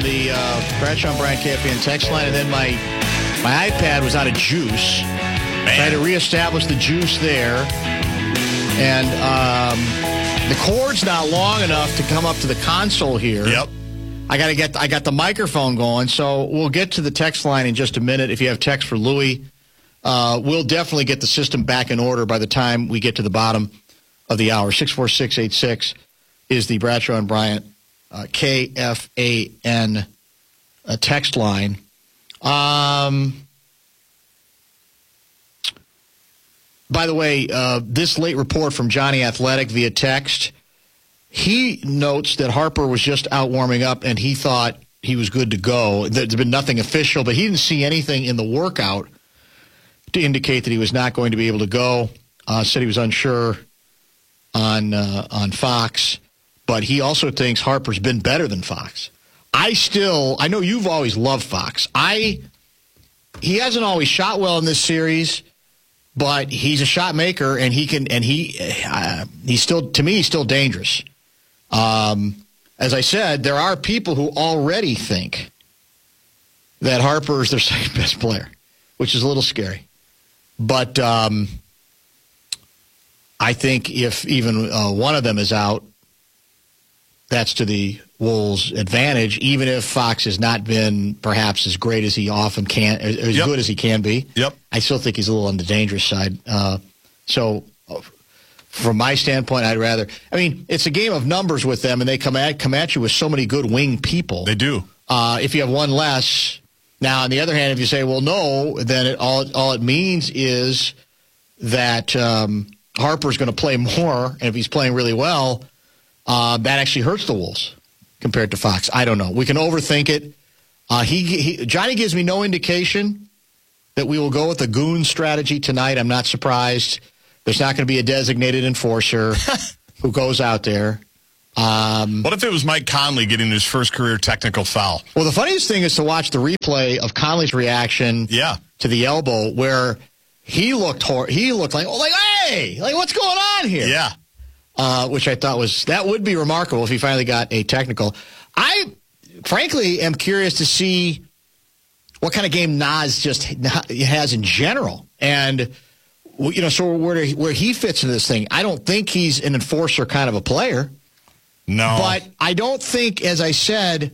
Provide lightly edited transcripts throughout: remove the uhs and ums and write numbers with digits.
on the Bradshaw and Bryant KFN text line, and then my iPad was out of juice. I had to reestablish the juice there. And the cord's not long enough to come up to the console here. Yep. I got the microphone going, so we'll get to the text line in just a minute. If you have text for Louie, we'll definitely get the system back in order by the time we get to the bottom of the hour. 64686 is the Bradshaw and Bryant KFAN text line. By the way, this late report from Johnny Athletic via text, he notes that Harper was just out warming up and he thought he was good to go. There's been nothing official, but he didn't see anything in the workout to indicate that he was not going to be able to go. Said he was unsure on Fox, but he also thinks Harper's been better than Fox. I know you've always loved Fox. He hasn't always shot well in this series, but he's a shot maker, and he's still, to me, he's still dangerous. As I said, there are people who already think that Harper is their second best player, which is a little scary. But I think if even one of them is out, that's to the Wolves' advantage, even if Fox has not been perhaps as great as he often can, as good as he can be. Yep. I still think he's a little on the dangerous side. So from my standpoint, I'd rather – I mean, it's a game of numbers with them, and they come at you with so many good wing people. They do. If you have one less – now, on the other hand, if you say, well, no, then all it means is that Harper's going to play more, and if he's playing really well, that actually hurts the Wolves compared to Fox. I don't know. We can overthink it. Johnny gives me no indication that we will go with the goon strategy tonight. I'm not surprised. There's not going to be a designated enforcer who goes out there. What if it was Mike Conley getting his first career technical foul? Well, the funniest thing is to watch the replay of Conley's reaction to the elbow, where he looked like, hey, like what's going on here? Yeah. Which I thought that would be remarkable if he finally got a technical. I, frankly, am curious to see what kind of game Naz just has in general. And, so where he fits into this thing. I don't think he's an enforcer kind of a player. No. But I don't think, as I said,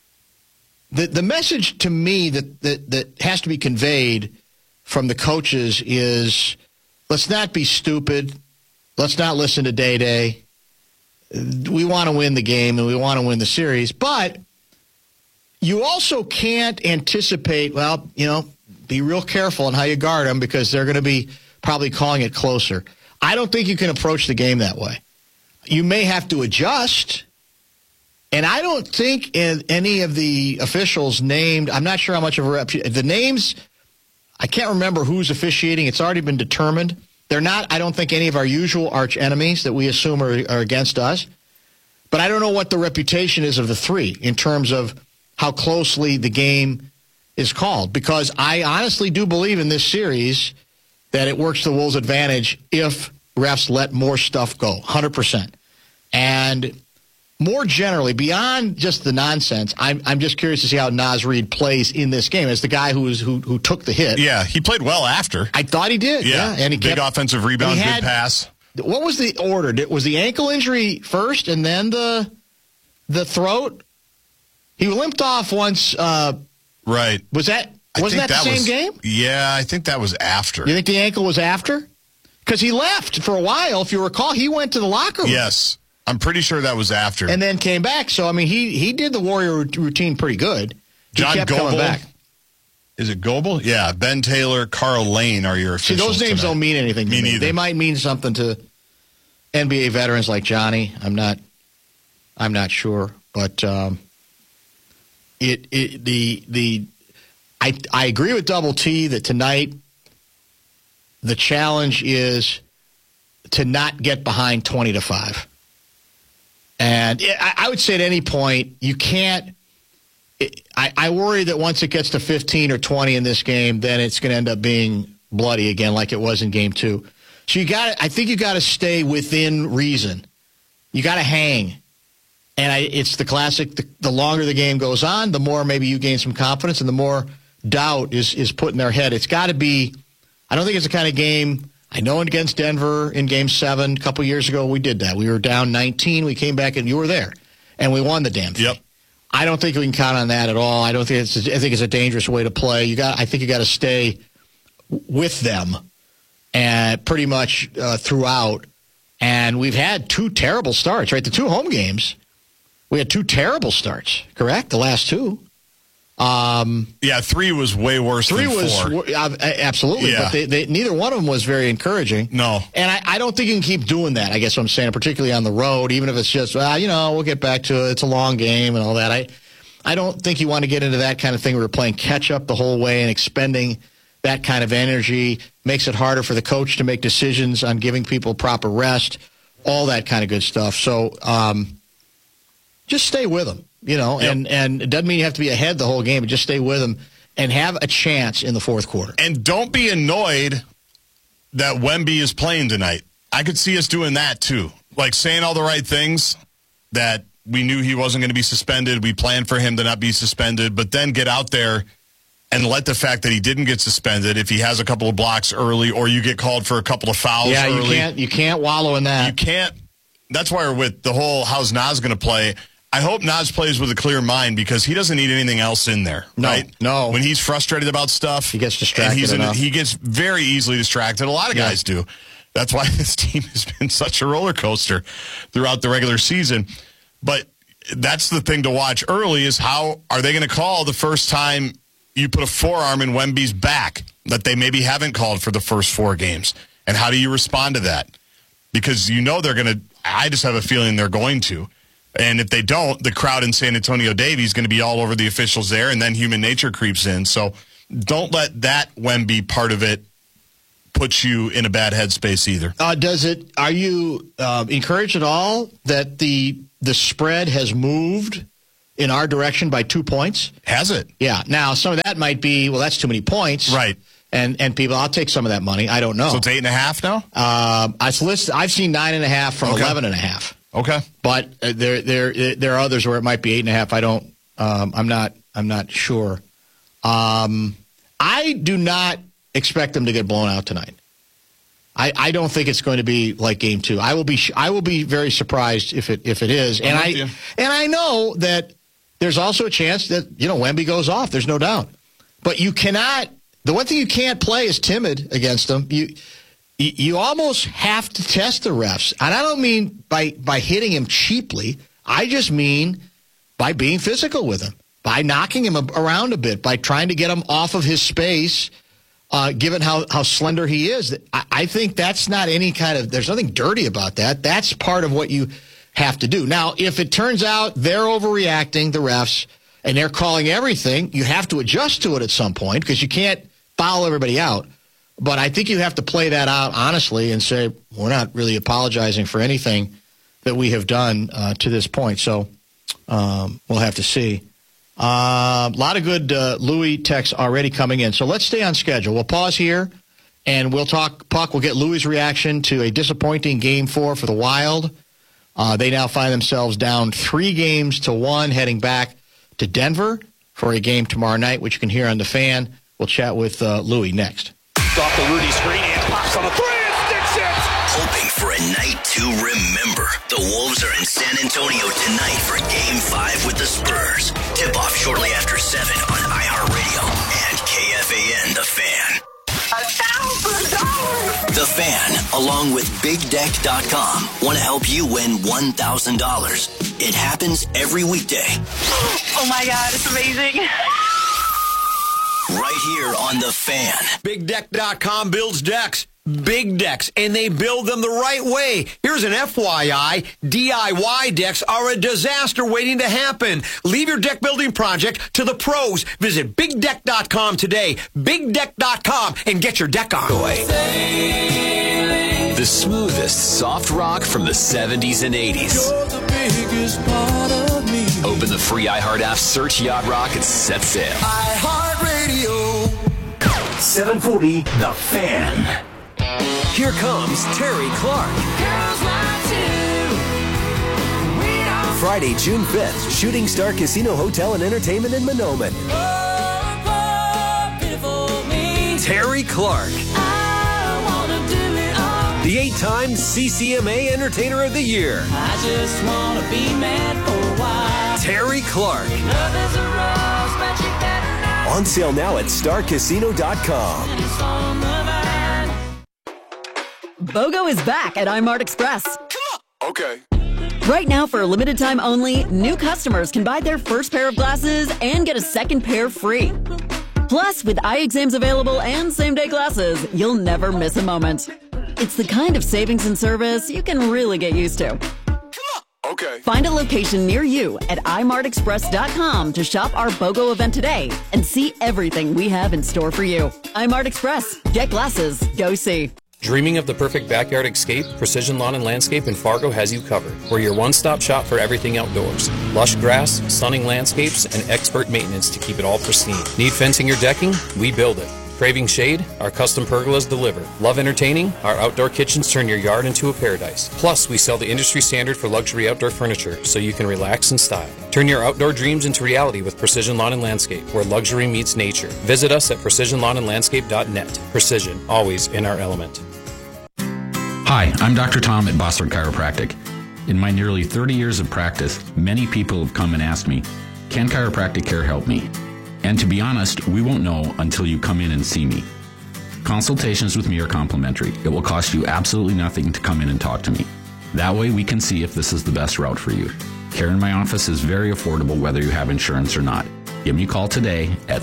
the message to me that has to be conveyed from the coaches is let's not be stupid. Let's not listen to Day. We want to win the game and we want to win the series. But you also can't anticipate, be real careful on how you guard them because they're going to be probably calling it closer. I don't think you can approach the game that way. You may have to adjust. And I don't think any of the officials named, I'm not sure how much of the names, I can't remember who's officiating. It's already been determined. They're not, I don't think, any of our usual arch enemies that we assume are against us. But I don't know what the reputation is of the three in terms of how closely the game is called. Because I honestly do believe in this series that it works to the Wolves' advantage if refs let more stuff go, 100%. And more generally, beyond just the nonsense, I'm just curious to see how Naz Reid plays in this game as the guy who took the hit. Yeah, he played well after. I thought he did. Yeah, and he big offensive rebound, good pass. What was the order? Was the ankle injury first and then the throat? He limped off once. Right. Wasn't that the same game? Yeah, I think that was after. You think the ankle was after? Because he left for a while. If you recall, he went to the locker room. Yes. I'm pretty sure that was after. And then came back. So, I mean, he did the Warrior routine pretty good. He kept coming back. Is it Goebel? Yeah. Ben Taylor, Carl Lane are your officials. See, those names don't mean anything to me. Neither. They might mean something to NBA veterans like Johnny. I'm not sure. But I agree with Double T that tonight the challenge is to not get behind 20-5. And I would say at any point, you can't – I worry that once it gets to 15 or 20 in this game, then it's going to end up being bloody again like it was in Game 2. So I think you got to stay within reason. You got to hang. And it's the classic, the longer the game goes on, the more maybe you gain some confidence and the more doubt is put in their head. It's got to be, I don't think it's the kind of game, I know against Denver in Game 7 a couple years ago we did that. We were down 19, we came back and you were there, and we won the damn thing. Yep. I don't think we can count on that at all. I think it's a dangerous way to play. I think you got to stay with them and pretty much throughout. And we've had 2 terrible starts, right? The 2 home games, we had 2 terrible starts, correct? The last 2. 3 was way worse than 4. Absolutely, yeah. But neither one of them was very encouraging. No. And I don't think you can keep doing that, I guess what I'm saying, particularly on the road, even if it's just, we'll get back to it. It's a long game and all that. I don't think you want to get into that kind of thing where you're playing catch-up the whole way and expending that kind of energy. Makes it harder for the coach to make decisions on giving people proper rest, all that kind of good stuff. So just stay with them. Yep. And it doesn't mean you have to be ahead the whole game, but just stay with them and have a chance in the fourth quarter. And don't be annoyed that Wemby is playing tonight. I could see us doing that too. Like saying all the right things, that we knew he wasn't going to be suspended. We planned for him to not be suspended, but then get out there and let the fact that he didn't get suspended, if he has a couple of blocks early or you get called for a couple of fouls early. You can't wallow in that. You can't. That's why we're with the whole how's Naz going to play. I hope Naz plays with a clear mind because he doesn't need anything else in there. Right? No. When he's frustrated about stuff, he gets distracted. He gets very easily distracted. A lot of guys do. That's why this team has been such a roller coaster throughout the regular season. But that's the thing to watch early is how are they going to call the first time you put a forearm in Wemby's back that they maybe haven't called for the first 4 games? And how do you respond to that? Because they're going to – I just have a feeling they're going to. And if they don't, the crowd in San Antonio Davie is going to be all over the officials there, and then human nature creeps in. So don't let that Wemby part of it put you in a bad headspace either. Are you encouraged at all that the spread has moved in our direction by 2 points? Has it? Yeah. Now, some of that might be, well, that's too many points. Right. And people, I'll take some of that money. I don't know. So it's 8.5 now? I've seen 9.5 from 11.5. Okay. But there are others where it might be 8.5. I'm not sure. I do not expect them to get blown out tonight. I don't think it's going to be like Game 2. I will be very surprised if it is. And I know that there's also a chance that Wemby goes off. There's no doubt. But you cannot. The one thing you can't play is timid against them. You almost have to test the refs. And I don't mean by hitting him cheaply. I just mean by being physical with him, by knocking him around a bit, by trying to get him off of his space, given how slender he is. I think that's not any kind of – there's nothing dirty about that. That's part of what you have to do. Now, if it turns out they're overreacting, the refs, and they're calling everything, you have to adjust to it at some point because you can't foul everybody out. But I think you have to play that out honestly and say, we're not really apologizing for anything that we have done to this point. So we'll have to see. A lot of good Louis texts already coming in. So let's stay on schedule. We'll pause here, and we'll talk puck. We'll get Louis' reaction to a disappointing Game 4 for the Wild. They now find themselves down 3-1, heading back to Denver for a game tomorrow night, which you can hear on The Fan. We'll chat with Louis next. Off the Rudy screen and pops on a 3 and sticks it! Hoping for a night to remember. The Wolves are in San Antonio tonight for Game 5 with the Spurs. Tip-off shortly after 7 on iHeartRadio and KFAN The Fan. $1,000! The Fan, along with BigDeck.com, want to help you win $1,000. It happens every weekday. Oh my God, it's amazing. Right here on The Fan. BigDeck.com builds decks. Big decks, and they build them the right way. Here's an FYI. DIY decks are a disaster waiting to happen. Leave your deck building project to the pros. Visit BigDeck.com today. BigDeck.com and get your deck on. The smoothest soft rock from the 70s and 80s. You're the biggest part of me. Open the free iHeart app, search Yacht Rock, and set sail. iHeartRadio. 740 The Fan. Here comes Terry Clark. Girls like to. We don't Friday, June 5th, Shooting Star Casino Hotel and Entertainment in Monoman. Terry Clark. The 8-time CCMA Entertainer of the Year. I just want to be mad for a while. Terry Clark. Love is a rose, but you better not. On sale now at starcasino.com. It's on the vine. BOGO is back at iMart Express. Okay. Right now, for a limited time only, new customers can buy their first pair of glasses and get a second pair free. Plus, with eye exams available and same-day glasses, you'll never miss a moment. It's the kind of savings and service you can really get used to. Okay. Find a location near you at imartexpress.com to shop our BOGO event today and see everything we have in store for you. iMart Express. Get glasses. Go see. Dreaming of the perfect backyard escape? Precision Lawn and Landscape in Fargo has you covered. We're your one-stop shop for everything outdoors. Lush grass, stunning landscapes, and expert maintenance to keep it all pristine. Need fencing or decking? We build it. Craving shade? Our custom pergolas deliver. Love entertaining? Our outdoor kitchens turn your yard into a paradise. Plus, we sell the industry standard for luxury outdoor furniture, so you can relax in style. Turn your outdoor dreams into reality with Precision Lawn and Landscape, where luxury meets nature. Visit us at precisionlawnandlandscape.net. Precision, always in our element. Hi, I'm Dr. Tom at Bossard Chiropractic. In my nearly 30 years of practice, many people have come and asked me, can chiropractic care help me? And to be honest, we won't know until you come in and see me. Consultations with me are complimentary. It will cost you absolutely nothing to come in and talk to me. That way we can see if this is the best route for you. Care in my office is very affordable whether you have insurance or not. Give me a call today at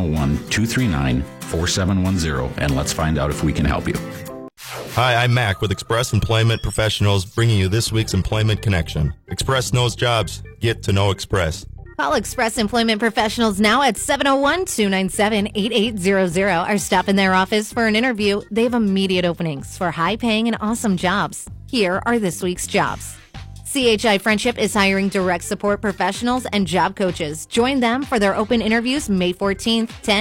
701-239-4710 and let's find out if we can help you. Hi, I'm Mac with Express Employment Professionals, bringing you this week's Employment Connection. Express knows jobs. Get to know Express. Call Express Employment Professionals now at 701-297-8800 or stop in their office for an interview. They have immediate openings for high-paying and awesome jobs. Here are this week's jobs. CHI Friendship is hiring direct support professionals and job coaches. Join them for their open interviews May 14th, 10